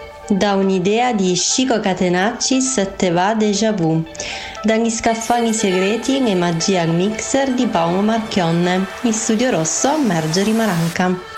Da un'idea di Chico Catenaccis te va déjà vu. Dagli scaffali segreti e magia al mixer di Paolo Marchionne. In studio rosso Margherita Maranca.